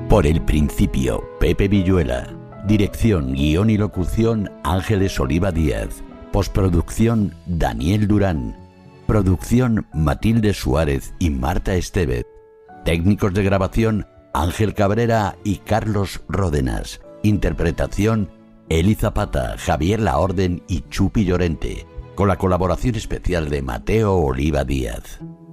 Por el principio, Pepe Villuela. Dirección, guión y locución, Ángeles Oliva Díaz. Postproducción, Daniel Durán. Producción, Matilde Suárez y Marta Estevez. Técnicos de grabación, Ángel Cabrera y Carlos Ródenas. Interpretación, Eli Zapata, Javier Laorden y Chupi Llorente, con la colaboración especial de Mateo Oliva Díaz.